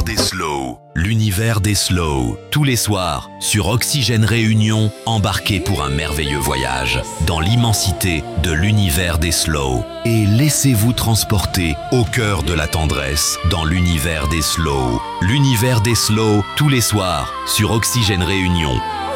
des slows. L'univers des slows. Tous les soirs, sur Oxygène Réunion, embarquez pour un merveilleux voyage dans l'immensité de l'univers des slows. Et laissez-vous transporter au cœur de la tendresse dans l'univers des slows. L'univers des slows, tous les soirs, sur Oxygène Réunion.